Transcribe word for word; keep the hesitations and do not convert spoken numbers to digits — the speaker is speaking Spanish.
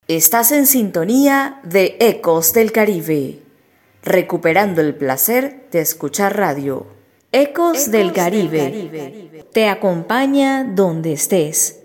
Estás en sintonía de Ecos del Caribe, recuperando el placer de escuchar radio. Ecos, Ecos del Caribe, del Caribe te acompaña donde estés.